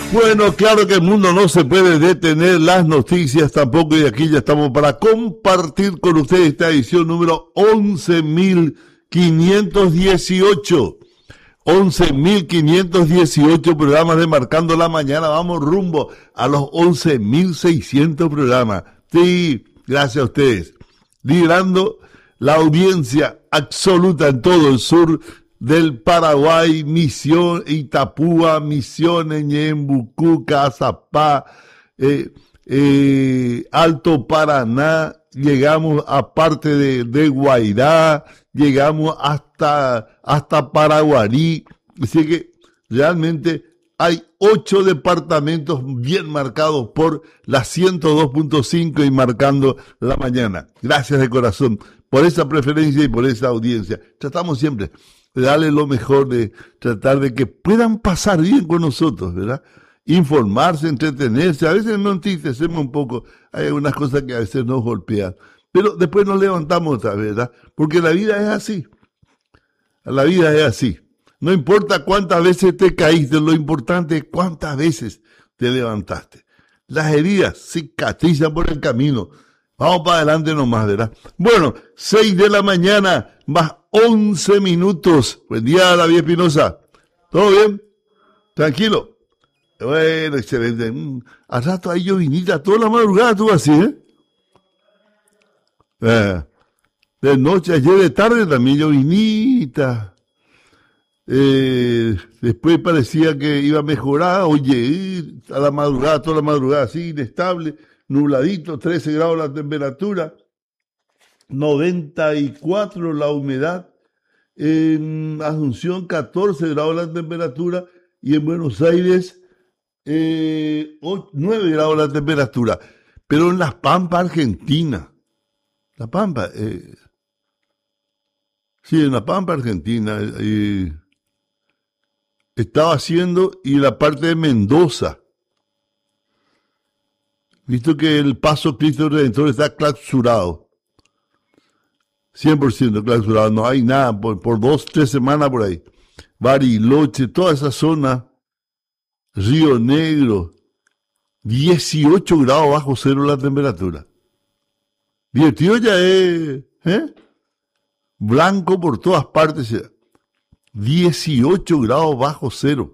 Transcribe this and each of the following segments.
Bueno, claro que el mundo no se puede detener, las noticias tampoco, y aquí ya estamos para compartir con ustedes esta edición número 11.518. 11.518 programas de Marcando la Mañana. Vamos rumbo a los 11.600 programas. Sí, gracias a ustedes. Liderando la audiencia absoluta en todo el sur del Paraguay, Misión, Itapúa, Misiones, Ñembucú, Cazapá, Alto Paraná, llegamos a parte de Guairá, llegamos hasta Paraguarí. Así que realmente hay 8 departamentos bien marcados por la 102.5 y Marcando la Mañana. Gracias de corazón por esa preferencia y por esa audiencia. Tratamos siempre de darle lo mejor, de tratar de que puedan pasar bien con nosotros, ¿verdad? Informarse, entretenerse, a veces nos entristecemos un poco, hay algunas cosas que a veces nos golpean, pero después nos levantamos otra vez, ¿verdad? Porque la vida es así, la vida es así. No importa cuántas veces te caíste, lo importante es cuántas veces te levantaste. Las heridas cicatrizan por el camino. Vamos para adelante nomás, ¿verdad? Bueno, 6 de la mañana, más 11 minutos. Buen día, David Espinosa. ¿Todo bien? ¿Tranquilo? Bueno, excelente. Al rato hay llovinita, toda la madrugada estuvo así, de noche, ayer de tarde también llovinita. Después parecía que iba a mejorar. Oye, a la madrugada, toda la madrugada así, inestable. Nubladito, 13 grados la temperatura, 94 la humedad, en Asunción 14 grados la temperatura y en Buenos Aires 9 grados la temperatura. Pero en La Pampa, Argentina, La Pampa, sí, en La Pampa, Argentina, estaba haciendo, y la parte de Mendoza, visto que el Paso Cristo Redentor está clausurado, 100% clausurado, no hay nada por 2-3 semanas por ahí. Bariloche, toda esa zona, Río Negro, 18 grados bajo cero la temperatura. Divertido ya es, blanco por todas partes, 18 grados bajo cero.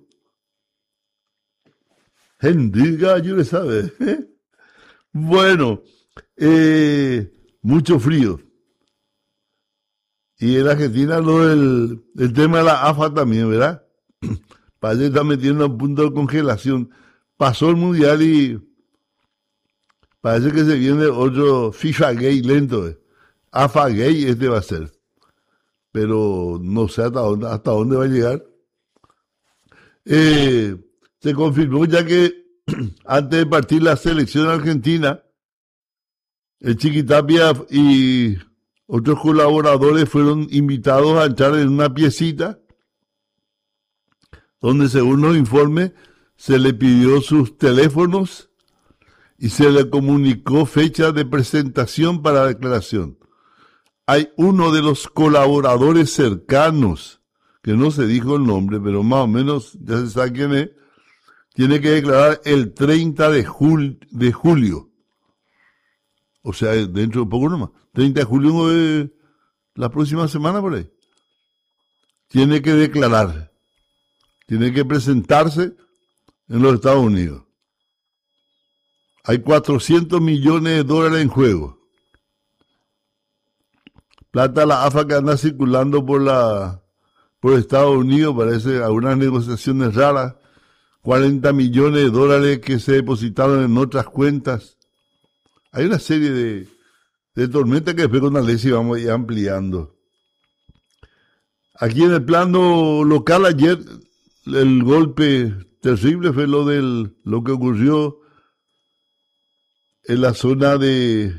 Gente, gallo le sabe, Bueno, mucho frío. Y en Argentina el tema de la AFA también, ¿verdad? Parece que está metiendo a punto de congelación. Pasó el Mundial y parece que se viene otro FIFA Gay lento. AFA Gay va a ser. Pero no sé hasta dónde va a llegar. Se confirmó ya que antes de partir la selección argentina, el Chiquitapia y otros colaboradores fueron invitados a entrar en una piecita donde, según los informes, se le pidió sus teléfonos y se le comunicó fecha de presentación para declaración. Hay uno de los colaboradores cercanos, que no se dijo el nombre, pero más o menos ya se sabe quién es, tiene que declarar el 30 de julio. O sea, dentro de poco nomás. 30 de julio, la próxima semana por ahí. Tiene que declarar. Tiene que presentarse en los Estados Unidos. Hay $400 millones en juego. Plata de la AFA que anda circulando por Estados Unidos, parece algunas negociaciones raras. $40 millones que se depositaron en otras cuentas. Hay una serie de tormentas que después con Alessi vamos a ir ampliando. Aquí en el plano local ayer, el golpe terrible fue lo que ocurrió en la zona del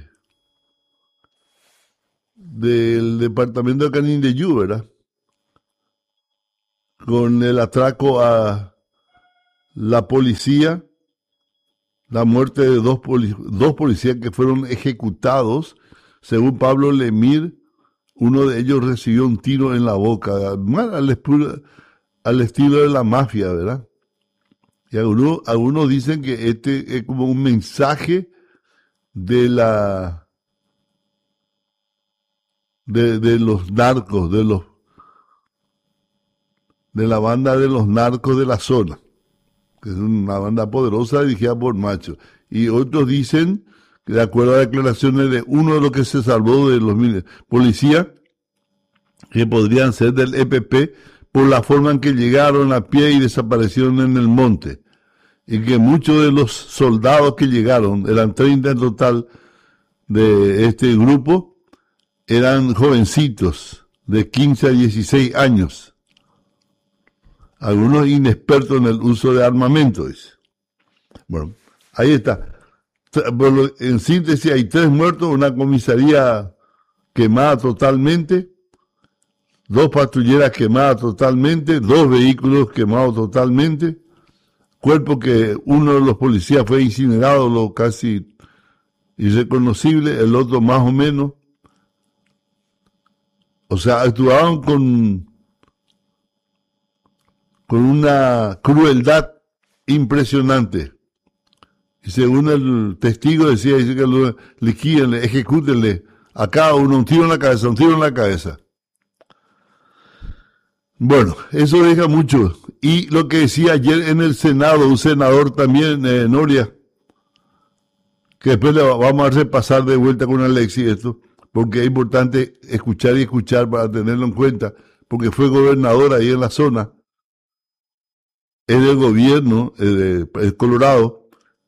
departamento de Canindeyú, ¿verdad? Con el atraco a la policía, la muerte de dos policías que fueron ejecutados. Según Pablo Lemir, uno de ellos recibió un tiro en la boca, al estilo de la mafia, ¿verdad? Y algunos dicen que este es como un mensaje de de los narcos, de la banda de los narcos de la zona, que es una banda poderosa dirigida por machos. Y otros dicen, que de acuerdo a declaraciones de uno de los que se salvó de los policías, que podrían ser del EPP por la forma en que llegaron a pie y desaparecieron en el monte. Y que muchos de los soldados que llegaron, eran 30 en total de este grupo, eran jovencitos de 15 a 16 años. Algunos inexpertos en el uso de armamento, dice. Bueno, ahí está. En síntesis, hay 3 muertos, una comisaría quemada totalmente, 2 patrulleras quemadas totalmente, 2 vehículos quemados totalmente, cuerpo que uno de los policías fue incinerado, lo casi irreconocible, el otro más o menos. O sea, actuaban con una crueldad impresionante. Y según el testigo dice que lo liquídenle, ejecútenle a cada uno un tiro en la cabeza, un tiro en la cabeza. Bueno, eso deja mucho. Y lo que decía ayer en el Senado, un senador también, Noria, que después le vamos a repasar de vuelta con Alexis esto, porque es importante escuchar y escuchar para tenerlo en cuenta, porque fue gobernador ahí en la zona, es del gobierno de Colorado,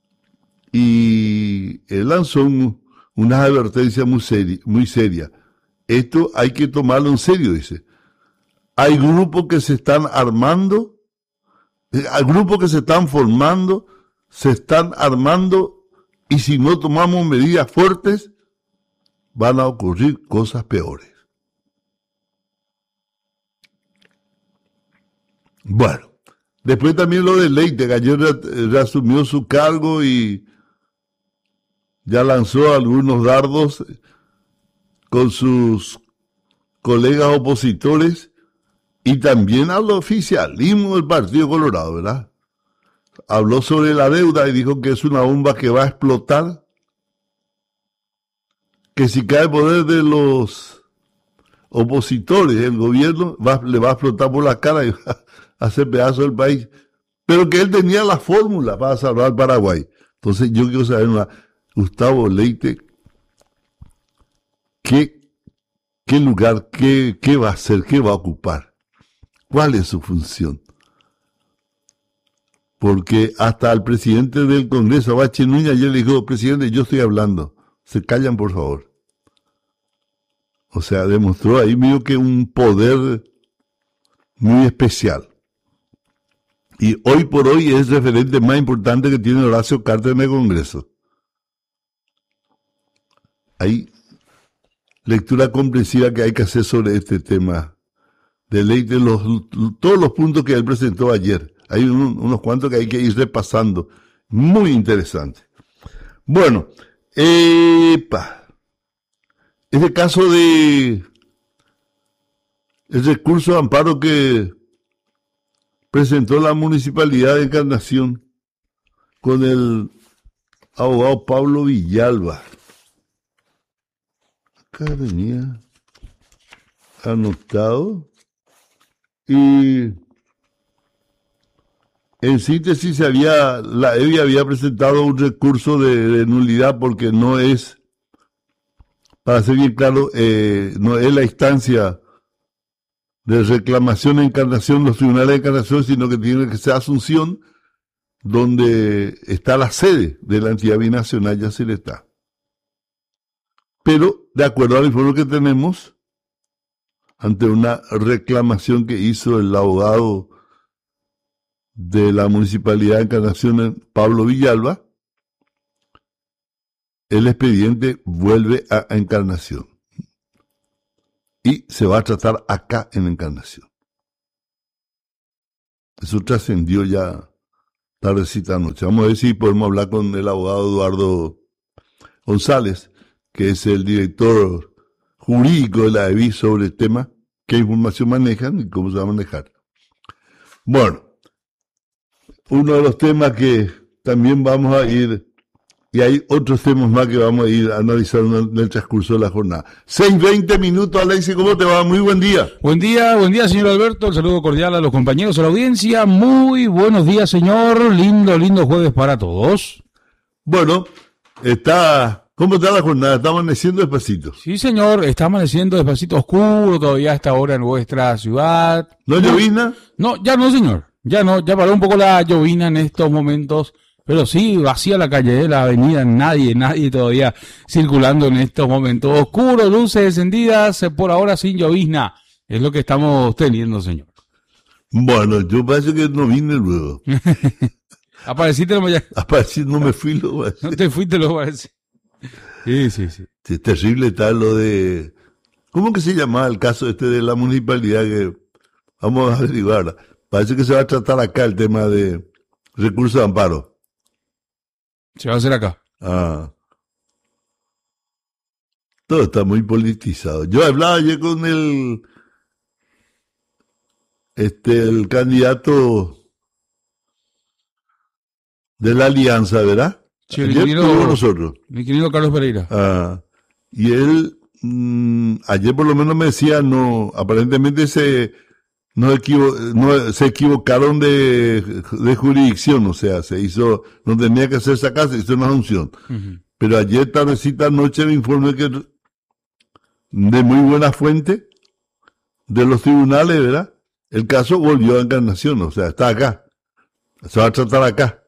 y él lanzó unas advertencias muy serias. Esto hay que tomarlo en serio, dice. Hay grupos que se están armando, hay grupos que se están formando, se están armando, y si no tomamos medidas fuertes, van a ocurrir cosas peores. Bueno, después también lo de Leite, que ayer reasumió su cargo y ya lanzó algunos dardos con sus colegas opositores y también al oficialismo del Partido Colorado, ¿verdad? Habló sobre la deuda y dijo que es una bomba que va a explotar, que si cae el poder de los opositores, el gobierno le va a explotar por la cara y va a hacer pedazo del país. Pero que él tenía la fórmula para salvar Paraguay. Entonces yo quiero saber, Gustavo Leite, ¿qué lugar, qué va a hacer, qué va a ocupar? ¿Cuál es su función? Porque hasta el presidente del Congreso, Bache Núñez, ayer le dijo, presidente, yo estoy hablando, se callan por favor. O sea, demostró ahí medio que un poder muy especial. Y hoy por hoy es el referente más importante que tiene Horacio Carter en el Congreso. Hay lectura comprensiva que hay que hacer sobre este tema. De ley de todos los puntos que él presentó ayer. Hay unos cuantos que hay que ir repasando. Muy interesante. Bueno, este caso de el recurso de amparo que presentó la Municipalidad de Encarnación con el abogado Pablo Villalba. Acá venía anotado. Y en síntesis la EBI había presentado un recurso de nulidad porque no es, para ser bien claro, no es la instancia de reclamación en Encarnación, los tribunales de Encarnación, sino que tiene que ser Asunción, donde está la sede de la entidad binacional, ya se le está. Pero, de acuerdo al informe que tenemos, ante una reclamación que hizo el abogado de la Municipalidad de Encarnación, Pablo Villalba, el expediente vuelve a Encarnación y se va a tratar acá en Encarnación. Eso trascendió ya tardecita anoche. Vamos a ver si podemos hablar con el abogado Eduardo González, que es el director jurídico de la EBI, sobre el tema, qué información manejan y cómo se va a manejar. Bueno, uno de los temas que también vamos a ir, y hay otros temas más que vamos a ir analizando en el transcurso de la jornada. 6:20 minutos, Alexis, ¿cómo te va? Muy buen día. Buen día, señor Alberto. El saludo cordial a los compañeros, a la audiencia. Muy buenos días, señor. Lindo jueves para todos. Bueno, ¿cómo está la jornada? ¿Está amaneciendo despacito? Sí, señor, está amaneciendo despacito, oscuro todavía a esta hora en nuestra ciudad. ¿No llovizna? No, ya no, señor. Ya no, ya paró un poco la llovina en estos momentos. Pero sí, vacía la calle, la avenida, nadie todavía circulando en estos momentos. Oscuro, luces encendidas, por ahora sin llovizna. Es lo que estamos teniendo, señor. Bueno, yo parece que no vine luego. Apareciste nomás ya. Aparecí, no me fui luego. No te fuiste luego, parece. Sí. Es terrible está lo de... ¿Cómo que se llamaba el caso de la municipalidad que vamos a averiguar? Parece que se va a tratar acá el tema de recursos de amparo. Se va a hacer acá. Todo está muy politizado. Yo hablaba ayer con el candidato de la Alianza, ¿verdad? Sí, ayer estuvo nosotros. Mi querido Carlos Pereira. Y él, ayer por lo menos me decía, no, aparentemente se equivocaron de jurisdicción, o sea, no tenía que hacerse acá, se hizo una asunción. Uh-huh. Pero ayer tardecita noche me informé que de muy buena fuente de los tribunales, ¿verdad? El caso volvió a Encarnación, o sea, está acá. Se va a tratar acá.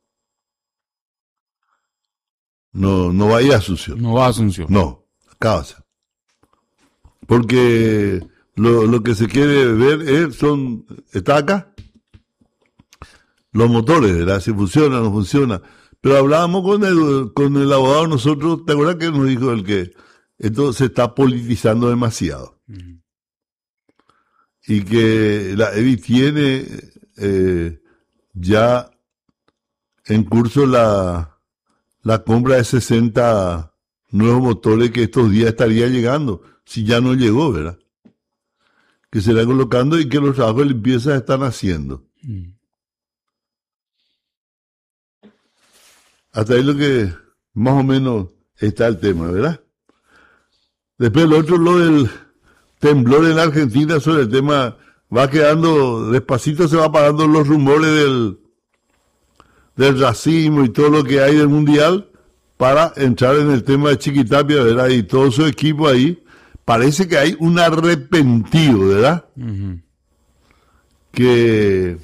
No va a ir a Asunción. No va a Asunción. No, acá va a ser. Porque lo que se quiere ver está acá. Los motores, ¿verdad? Si funciona o no funciona. Pero hablábamos con el abogado nosotros, ¿te acuerdas que nos dijo el que esto se está politizando demasiado? Uh-huh. Y que la EBI tiene ya en curso la compra de 60 nuevos motores que estos días estaría llegando, si ya no llegó, ¿verdad? Que se irá colocando y que los trabajos de limpieza están haciendo. Hasta ahí lo que más o menos está el tema, ¿verdad? Después lo otro, lo del temblor en la Argentina, sobre el tema, va quedando, despacito se va apagando los rumores del racismo y todo lo que hay del mundial para entrar en el tema de Chiquitapia, ¿verdad? Y todo su equipo ahí. Parece que hay un arrepentido, ¿verdad? Uh-huh. Que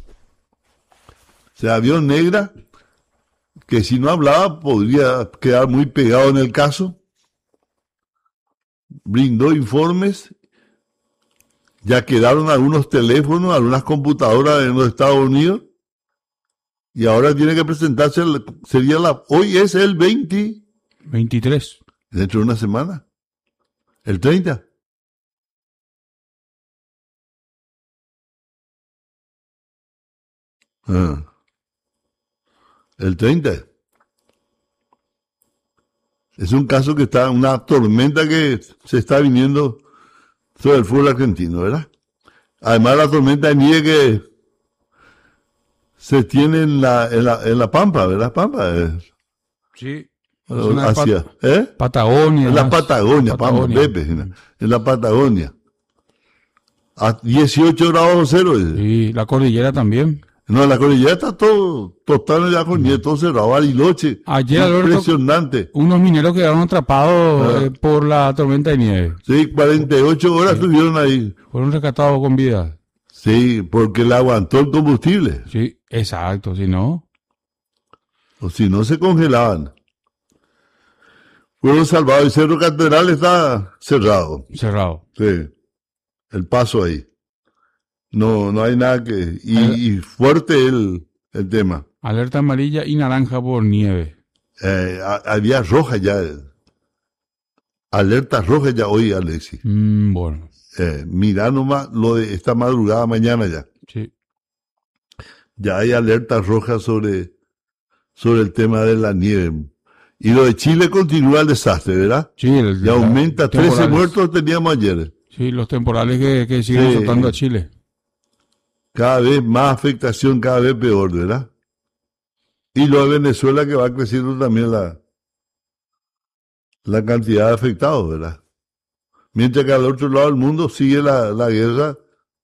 se vio negra, que si no hablaba podría quedar muy pegado en el caso. Brindó informes, ya quedaron algunos teléfonos, algunas computadoras en los Estados Unidos, y ahora tiene que presentarse, hoy es el 23. Dentro de una semana. El 30. El 30. Es un caso que está, una tormenta que se está viniendo sobre el fútbol argentino, ¿verdad? Además la tormenta de nieve que se tiene en la Pampa, ¿verdad? Pampa. Sí. Hacia, Patagonia. En la Patagonia. Pampa, Pepe, en la Patagonia. A 18 grados cero. Y la cordillera también. No, la cordillera está todo total ya con nieve, todo cerrado, Bariloche. Ayer, impresionante. Alberto, unos mineros quedaron atrapados por la tormenta de nieve. Sí, 48 horas estuvieron ahí. Fueron rescatados con vida. Sí, porque le aguantó el combustible. Sí, exacto, si no. O si no, se congelaban. Fueron salvados. El Cerro Catedral está cerrado. Cerrado. Sí, el paso ahí. No hay nada que... Y fuerte el tema. Alerta amarilla y naranja por nieve. Había roja ya. Alerta roja ya hoy, Alexis. Bueno. Mirá nomás lo de esta madrugada mañana ya. Sí. Ya hay alerta roja sobre el tema de la nieve. Y lo de Chile continúa el desastre, ¿verdad? Sí. Y aumenta. 13 muertos teníamos ayer. Sí, los temporales que siguen azotando a Chile. cada vez más afectación, cada vez peor, ¿verdad? Y lo de Venezuela que va creciendo también la cantidad de afectados, ¿verdad? Mientras que al otro lado del mundo sigue la guerra.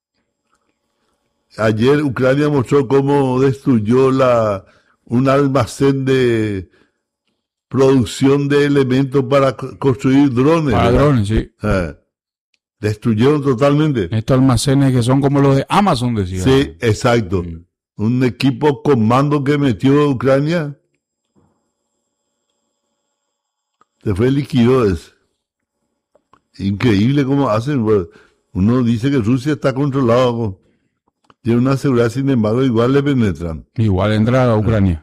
Ayer Ucrania mostró cómo destruyó un almacén de producción de elementos para construir drones. Para ¿verdad? drones, sí. Destruyeron totalmente. Estos almacenes que son como los de Amazon, decía. Sí, exacto. Un equipo comando que metió Ucrania. Se fue liquidó ese. Increíble cómo hacen. Uno dice que Rusia está controlado. Tiene una seguridad, sin embargo, igual le penetran. Igual entra a Ucrania.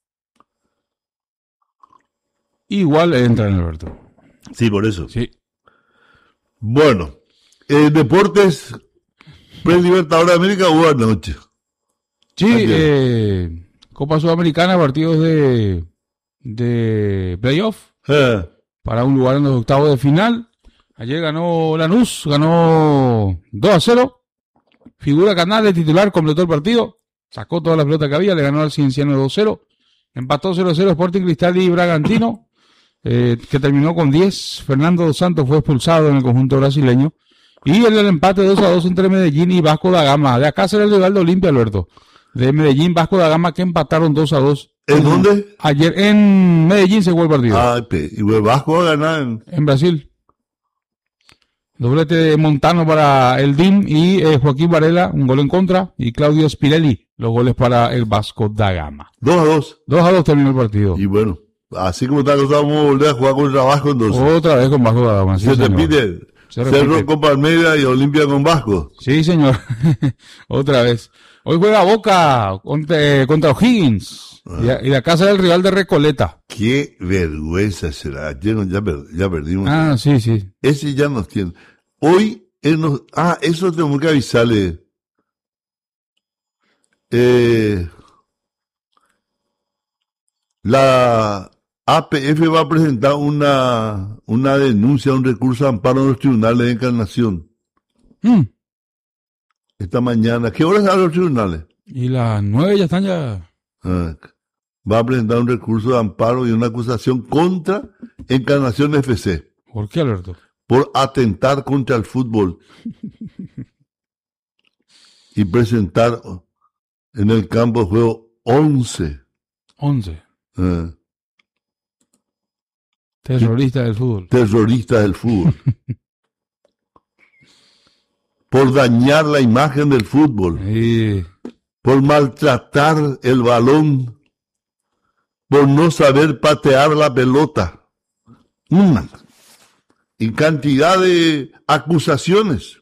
Igual entran, Alberto. Sí, por eso. Sí. Bueno, deportes pre-Libertadores de América hubo anoche. Sí, Copa Sudamericana, partidos de playoff para un lugar en los octavos de final. Ayer ganó Lanús, ganó 2-0. Figura Canales, titular, completó el partido. Sacó toda la pelota que había, le ganó al Cienciano 2-0. Empató 0-0 Sporting Cristal y Bragantino, que terminó con 10. Fernando dos Santos fue expulsado en el conjunto brasileño. Y el empate 2-2 entre Medellín y Vasco da Gama. De acá será el rival de Olimpia, Alberto. De Medellín, Vasco da Gama, que empataron 2-2. ¿En dónde? Ayer en Medellín se jugó el partido. Y Vasco va a ganar en Brasil. Doblete de Montano para el DIM y Joaquín Varela, un gol en contra. Y Claudio Spirelli, los goles para el Vasco da Gama. 2-2. 2-2 terminó el partido. Y bueno, así como está cosa, vamos a volver a jugar contra Vasco entonces. Otra vez con Vasco da Gama. Sí, Se repite. Cerro con Palmeiras y Olimpia con Vasco. Sí, señor. Otra vez. Hoy juega Boca contra O'Higgins. Y la casa del rival de Recoleta. Qué vergüenza será. Ya perdimos. Ah, sí. Ese ya nos tiene. Hoy, eso tenemos que avisarle. La APF va a presentar una denuncia, un recurso de amparo en los tribunales de Encarnación. Esta mañana. ¿Qué horas salen los tribunales? Y las 9 ya están ya. Va a presentar un recurso de amparo y una acusación contra Encarnación FC. ¿Por qué, Alberto? Por atentar contra el fútbol. Y presentar en el campo de juego 11. 11. Terrorista del fútbol. Terrorista del fútbol. Por dañar la imagen del fútbol. Sí. Por maltratar el balón. Por no saber patear la pelota. Y cantidad de acusaciones.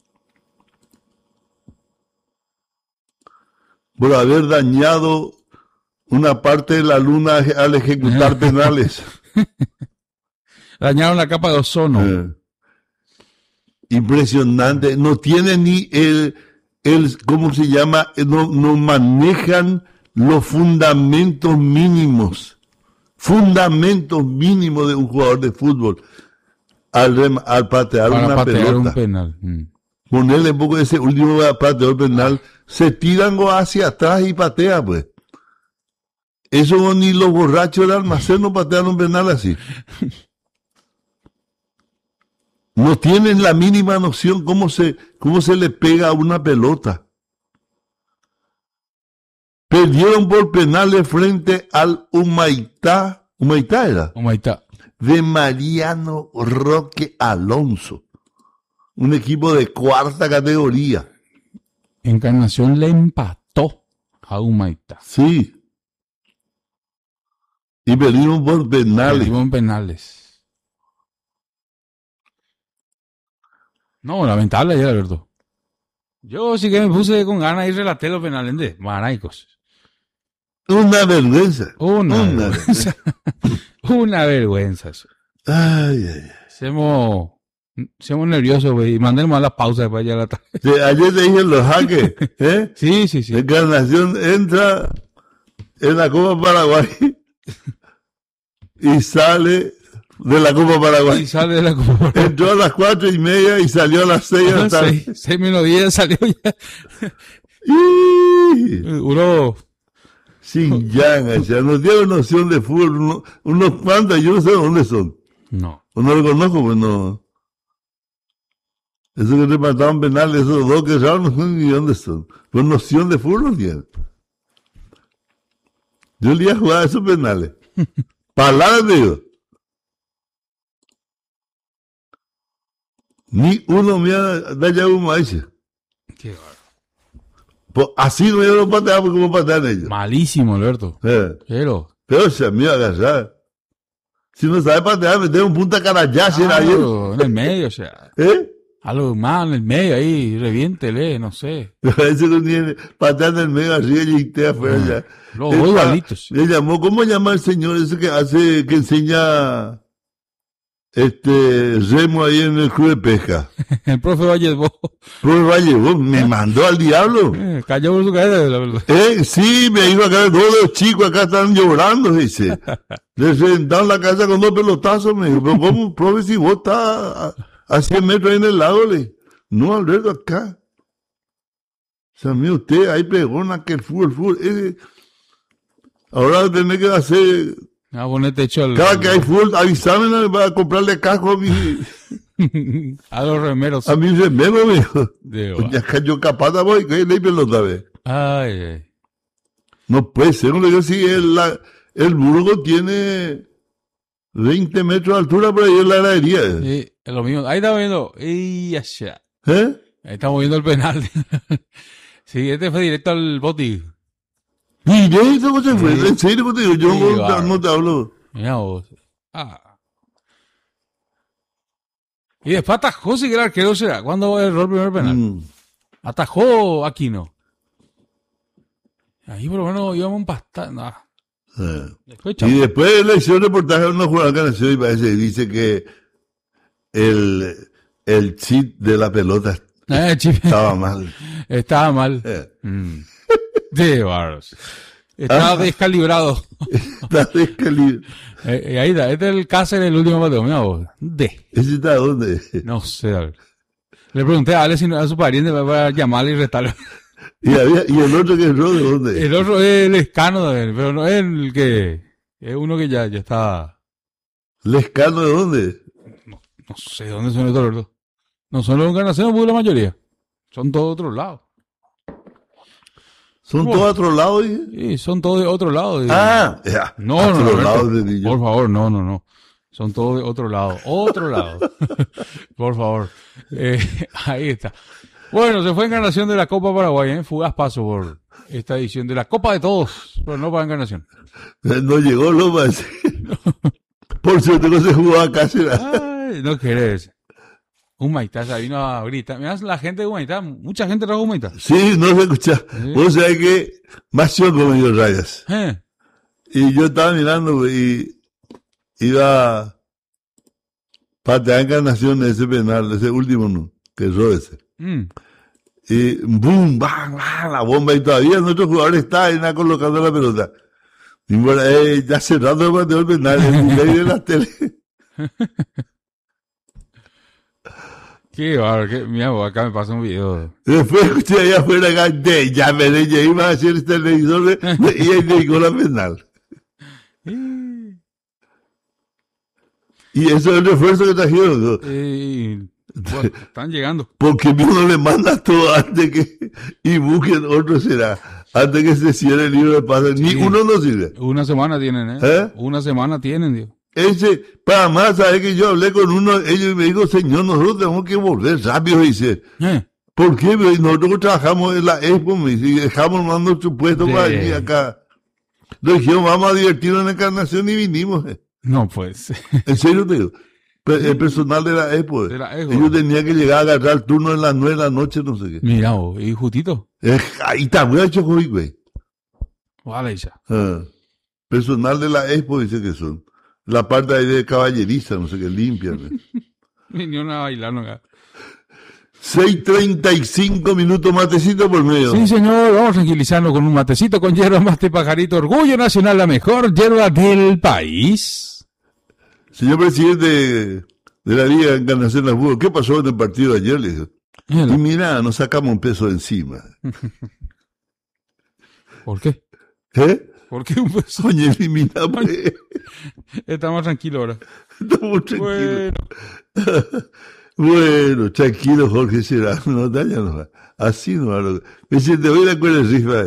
Por haber dañado una parte de la luna al ejecutar penales. Dañaron la capa de ozono. Impresionante. No tiene ni ¿cómo se llama? No manejan los fundamentos mínimos. Fundamentos mínimos de un jugador de fútbol. Al patear para una patear pelota. Un penal. Ponerle un poco ese último pateador penal. Se tiran hacia atrás y patea, pues. Eso ni los borrachos del almacén no patean un penal así. No tienen la mínima noción cómo se le pega a una pelota. Perdieron por penales frente al Humaitá. ¿Humaitá era? Humaitá. De Mariano Roque Alonso. Un equipo de cuarta categoría. Encarnación le empató a Humaitá. Sí. Y perdimos por penales. Perdimos en penales. No, lamentable ya, Alberto. Yo sí que me puse con ganas y relaté los penales de Maraicos. Una vergüenza. Una vergüenza. Una vergüenza eso. Ay. Seamos nerviosos, güey, y mandemos a las pausas para allá a la tarde. Sí, ayer te dije los jaques, ¿eh? Sí. Encarnación entra en la Copa Paraguay y sale de la Copa Paraguay. Entró a las 4:30 y salió a las 6 de la tarde. 6 menos 10 salió ya. Y Uno, sin llanga, o sea, no tiene noción de fútbol, unos cuantos, yo no sé dónde son. no. O no lo conozco, pues no. Esos que repartaban penales, esos dos que ya no sé ni dónde son. Pues noción de fútbol no tienen. Yo le iba a jugar a esos penales. Palabras digo. Ni uno me ha dado un maíz. Qué bárbaro. Pues así no yo lo pateaba como patean ellos. Malísimo, Alberto. Pero, Pero se me iba a agarrar. Si no sabe patear, meter un punta carayá, si era ayer. algo en el medio, o sea, ¿Eh? algo más en el medio ahí, reviéntele, no sé. Pero a veces no tiene patear en el medio así, y te afuera ya. Los dos igualitos. Le llamó, ¿cómo llama el señor ese que hace, que enseña remo ahí en el club de pesca? El profe Vallesbo Pues Valle, me mandó al diablo. cayó por su cabeza, la verdad. Sí, me dijo acá, todos los chicos acá están llorando, dice. Les reventaron la casa con dos pelotazos, me dijo, pero ¿cómo, profe, si vos estás a 100 metros ahí en el lago? Le no, Alberto, acá. O sea, mire usted, ahí pregona que el fútbol. Ahora tenés que hacer, Ah, ponete hecho al, cada que hay fútbol, avísame para comprarle casco a los remeros. a mi remero, me dijo. De Ya cayó capata, voy, que le pelota, ve. ay, ay. No puede ser, no le digo, si el Burgo tiene 20 metros de altura por ahí en la heladería. Sí, es lo mismo. Ahí estamos viendo. Y allá. ¿Eh? Ahí estamos viendo el penal. Sí, este fue directo al boti. Y de eso ¿cómo se fue? En serio, ¿cómo te digo? Yo Sí, no, bárbaro. no te hablo. Mira vos. Ah. Y después atajó, si que el arquero será. ¿Cuándo erró el primer penal? Mm. Atajó Aquino. Ahí por lo menos íbamos un pastar. No. Después, Y chamo. después le hizo un reportaje a una jugadora que nació y parece, dice que el chip de la pelota Chip, estaba mal. estaba mal. Eh, De barros. Estaba descalibrado. Está descalibrado. Ahí está. Este es el Cáceres del último partido. Mira vos. ¿Ese está dónde? No sé. A ver. Le pregunté a Ale si no era su pariente para llamarle y restarle. Y el otro que entró, ¿de dónde? El otro es el Escano también, pero no es el que... Es uno que ya está... ¿Lescano de dónde? No sé dónde son estos verdes. No son los encarnaciones, porque la mayoría. Son todos de otro lado. ¿Son Bueno. todos a otro lado? Dije? Sí, son todos de otro lado. Digo. Ya. No, a no, otro Alberto. lado, le dije yo. Por favor, no. Son todos de otro lado. Otro lado. Por favor. Ahí está. Bueno, se fue Encarnación de la Copa Paraguay, fugaz paso por esta edición de la Copa de Todos, pero no para Encarnación. No llegó Loma. Por suerte no se jugó acá, será. Ay, no querés. Humaitá se vino a gritar. Mirá la gente de Humaitá, mucha gente trajo Humaitá. Sí, no se escucha. Sí. Vos sabés que más yo como yo rayas. Y yo estaba mirando y iba a patear Encarnación ese penal, ese último, ¿no? Que erró ese. Y boom, bang, bang, la bomba y todavía nuestro jugador está ahí colocando la pelota. Y bueno, ya hace rato pateó el penal, el delay de la tele. Qué bárbaro, mira, acá me pasa un video. Después escuché allá afuera, ya me le iba a hacer este televisor y ahí le llegó la penal. Y eso es el refuerzo que trajeron, ¿no? Bueno, están llegando. Porque uno le manda todo antes que, y busquen otro será, antes que se cierre el libro de pases. Ni uno no sirve. Una semana tienen, ¿Eh? Una semana tienen, Dios. Para más, sabes que yo hablé con uno, ellos me dijo, señor, nosotros tenemos que volver rápido, dice. ¿Por qué? Nosotros trabajamos en la Expo, me dice, y dejamos nuestro puesto para venir acá. Nos dijimos, vamos a divertirnos en la Encarnación y vinimos. No, pues. En serio te digo. El personal de la Expo. Ellos tenían que llegar a agarrar el turno en las 9 de la noche, no sé qué. Mira, y justito. Ahí está, muy hecho, güey. Vale, ya. Personal de la Expo dice que son. La parte ahí de caballeriza, no sé qué, limpian. Vinieron a bailar, ¿no? 6:35 minutos, matecito por medio. Sí, señor, vamos tranquilizando con un matecito con hierba mate pajarito, orgullo nacional, la mejor hierba del país. Señor presidente de la Liga Encarnación de Fútbol, ¿qué pasó en el partido de ayer? Le dijo. Y mira, nos sacamos un peso de encima. ¿Por qué? ¿Eh? ¿Por qué un beso? Oye, elimina, pues. Estamos tranquilos ahora. Estamos tranquilos. Bueno, Bueno, tranquilo, Jorge Serrano, no daña, no. Así no hablo. Me dice, te voy a ir con el rifa.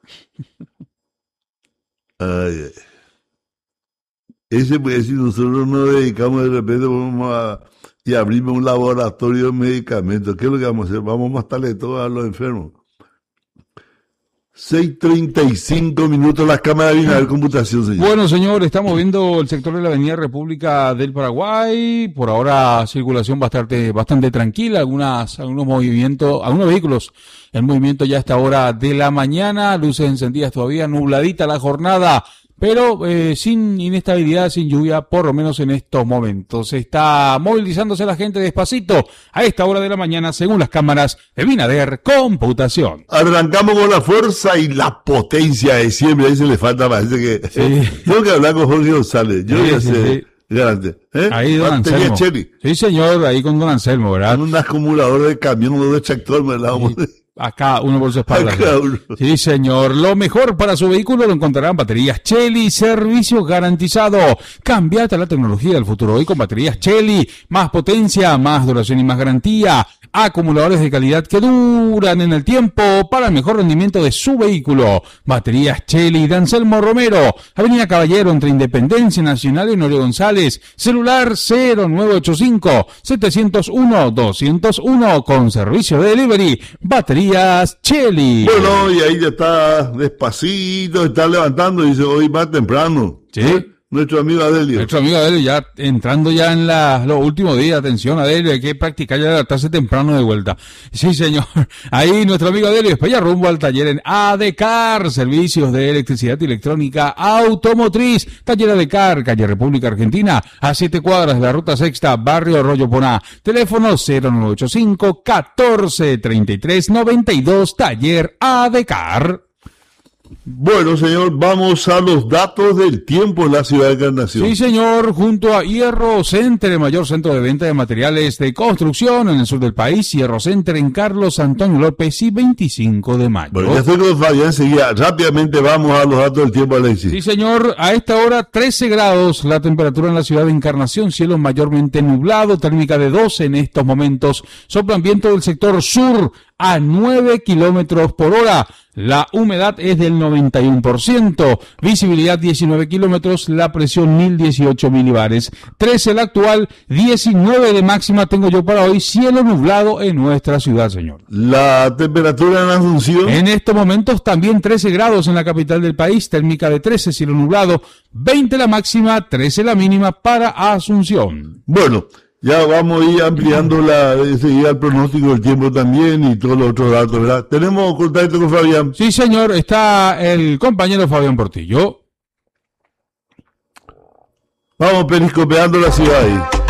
Ay, ay. Ese puede decir, nosotros nos dedicamos de repente, vamos a, y abrimos un laboratorio de medicamentos. ¿Qué es lo que vamos a hacer? Vamos a matarle todo a los enfermos. 6:35 las cámaras de Binader Computación, señor. bueno, señor, estamos viendo el sector de la Avenida República del Paraguay. Por ahora, circulación bastante tranquila. Algunos movimientos, algunos vehículos en movimiento ya a esta hora de la mañana. Luces encendidas todavía, nubladita la jornada. Pero sin inestabilidad, sin lluvia, por lo menos en estos momentos. Está movilizándose la gente despacito a esta hora de la mañana, según las cámaras de Binader Computación. Arrancamos con la fuerza y la potencia de siempre. Ahí se le falta, parece que... Sí. Tengo que hablar con Jorge González. Yo Sí, ya sí, sé. sí. Grande. ¿Eh? Ahí, don Batería Anselmo. Cheli. Sí, señor, ahí con don Anselmo, ¿verdad? Un acumulador de camión, uno de tractor, me la vamos. Acá, uno por su espalda. Acá uno. Sí, señor. Lo mejor para su vehículo lo encontrarán en baterías Cheli, servicio garantizado. Cambiate a la tecnología del futuro hoy con baterías Cheli. Más potencia, más duración y más garantía. Acumuladores de calidad que duran en el tiempo para el mejor rendimiento de su vehículo. Baterías Cheli de Anselmo Romero. Avenida Caballero entre Independencia Nacional y Honorio González. Celular 0985-701-201 con servicio de delivery. Baterías Cheli. Bueno, y ahí ya está despacito, está levantando y dice, hoy más temprano. Sí. Nuestro amigo Adelio. Nuestro amigo Adelio ya entrando ya en los últimos días. Atención, Adelio, hay que practicar ya levantarse temprano de vuelta. Sí, señor. Ahí nuestro amigo Adelio después ya rumbo al taller en ADECAR, servicios de electricidad y electrónica automotriz. Taller ADECAR, calle República Argentina, a 7 cuadras de la ruta sexta, barrio Arroyo Poná. Teléfono 0985-1433-92, taller ADECAR. Bueno, señor, vamos a los datos del tiempo en la ciudad de Encarnación. Sí, señor, junto a Hierro Center, el mayor centro de venta de materiales de construcción en el sur del país. Hierro Center en Carlos Antonio López y 25 de mayo. Bueno, ya estoy con Fabián, seguía. Rápidamente vamos a los datos del tiempo, Alexis. Sí, señor, a esta hora 13 grados la temperatura en la ciudad de Encarnación, cielo mayormente nublado, térmica de 12 en estos momentos. Soplan viento del sector sur a 9 kilómetros por hora. La humedad es del 91%, visibilidad 19 kilómetros, la presión 1018 milibares. 13 la actual, 19 de máxima tengo yo para hoy, cielo nublado en nuestra ciudad, señor. La temperatura en Asunción. En estos momentos también 13 grados en la capital del país, térmica de 13, cielo nublado, 20 la máxima, 13 la mínima para Asunción. Bueno, ya vamos a ir ampliando enseguida el pronóstico del tiempo también y todos los otros datos, ¿verdad? ¿Tenemos contacto con Fabián? Sí, señor, está el compañero Fabián Portillo. Vamos periscopeando la ciudad ahí.